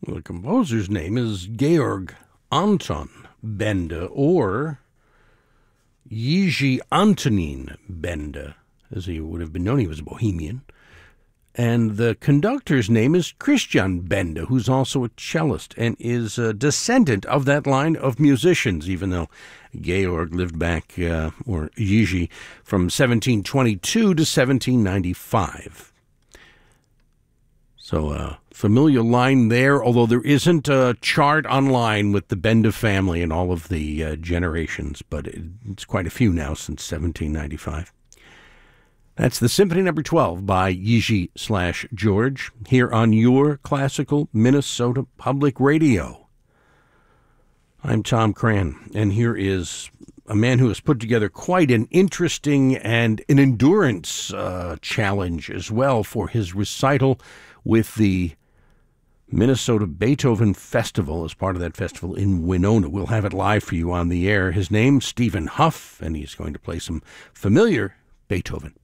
Well, the composer's name is Georg Anton Benda, or Jiří Antonín Benda, as he would have been known. He was a Bohemian. And the conductor's name is Christian Benda, who's also a cellist and is a descendant of that line of musicians, even though Georg lived back, or Jiří, from 1722 to 1795. So a familiar line there, although there isn't a chart online with the Benda family and all of the generations, but it's quite a few now since 1795. That's the Symphony No. 12 by Jiří/George here on your Classical Minnesota Public Radio. I'm Tom Cran, and here is a man who has put together quite an interesting and an endurance challenge as well for his recital with the Minnesota Beethoven Festival as part of that festival in Winona. We'll have it live for you on the air. His name's Stephen Huff, and he's going to play some familiar Beethoven.